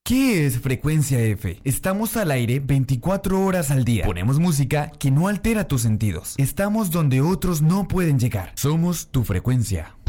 ¿Qué es Frecuencia F? Estamos al aire 24 horas al día. Ponemos música que no altera tus sentidos. Estamos donde otros no pueden llegar. Somos tu frecuencia.